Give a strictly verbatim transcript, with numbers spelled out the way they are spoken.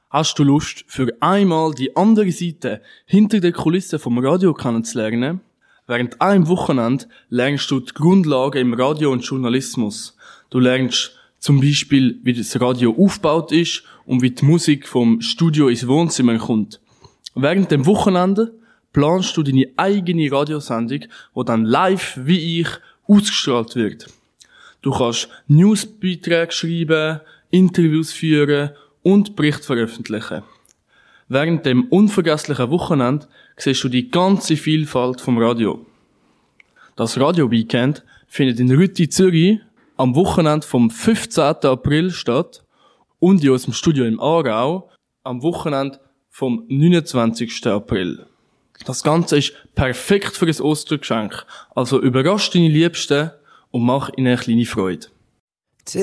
Hast du Lust, für einmal die andere Seite hinter der Kulisse vom Radio kennenzulernen? Während einem Wochenende lernst du die Grundlagen im Radio und Journalismus. Du lernst zum Beispiel, wie das Radio aufgebaut ist und wie die Musik vom Studio ins Wohnzimmer kommt. Während dem Wochenende planst du deine eigene Radiosendung, die dann live wie ich ausgestrahlt wird. Du kannst Newsbeiträge schreiben, Interviews führen und Berichte veröffentlichen. Während dem unvergesslichen Wochenende siehst du die ganze Vielfalt vom Radio. Das Radio-Weekend findet in Rütti, Zürich am Wochenende vom fünfzehnten April statt und in unserem Studio im Aarau am Wochenende vom neunundzwanzigsten April. Das Ganze ist perfekt für ein Ostergeschenk. Also überrasch deine Liebsten und mach ihnen eine kleine Freude.